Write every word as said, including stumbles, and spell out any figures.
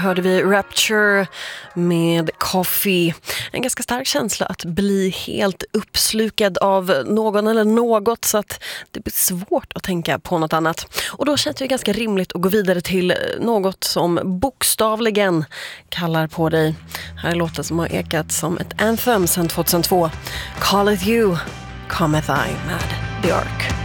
Hörde vi Rapture med Coffee. En ganska stark känsla att bli helt uppslukad av någon eller något så att det blir svårt att tänka på något annat. Och då känns det ganska rimligt att gå vidare till något som bokstavligen kallar på dig. Här är låten som har ekat som ett anthem sedan tjugohundratvå. Call it you, cometh I med The Ark.